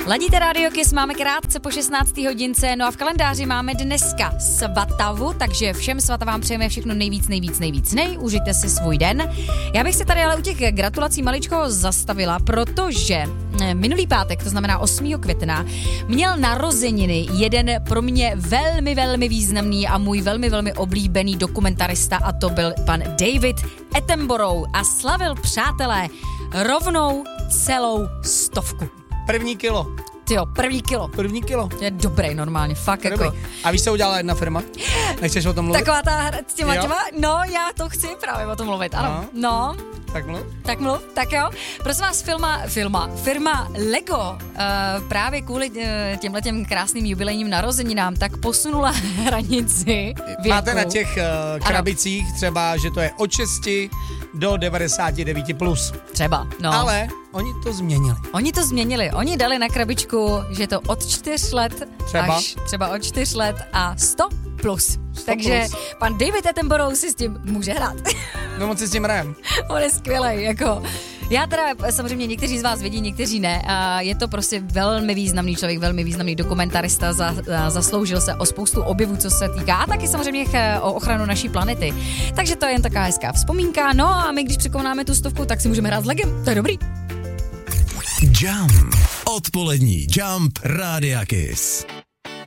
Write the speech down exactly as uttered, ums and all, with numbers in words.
Ladíte Radio Kiss, máme krátce po šestnácté hodince, no a v kalendáři máme dneska svatavu, takže všem svatavám přejeme všechno nejvíc, nejvíc, nejvíc nej, užijte si svůj den. Já bych se tady ale u těch gratulací maličko zastavila, protože minulý pátek, to znamená osmého května, měl narozeniny jeden pro mě velmi, velmi významný a můj velmi, velmi oblíbený dokumentarista a to byl pan David Attenborough a slavil, přátelé, rovnou celou stovku. První kilo. Tyjo, první kilo. První kilo. Je dobrý normálně, fakt Dobrý. jako. A víš, co udělala jedna firma? Nechceš o tom mluvit? Taková ta hra s těma, Jo. těma, no já to chci právě o tom mluvit, ano. No. No, Tak mluv. tak mluv, tak jo. Prosím vás, firma, firma, firma Lego uh, právě kvůli uh, těmhletěm krásným jubilejním narozeninám tak posunula hranici věku. Máte na těch uh, krabicích ano. třeba, že to je od šesti do devadesát devět plus. Třeba, no. Ale oni to změnili. Oni to změnili, oni dali na krabičku, že je to od čtyř let Třeba? až třeba od čtyř let a sto plus. sto Takže plus. pan David Attenborough si s tím může hrát. No moc si s tím hrajem. On je skvělej, jako. Já teda samozřejmě někteří z vás vědí, někteří ne. A je to prostě velmi významný člověk, velmi významný dokumentarista, za, za, zasloužil se o spoustu objevů, co se týká, a taky samozřejmě o ochranu naší planety. Takže to je jen taková hezká vzpomínka. No a my, když překonáme tu stovku, tak si můžeme hrát s Legem. To je dobrý. Jump. Odpolední Jump Rádia Kiss.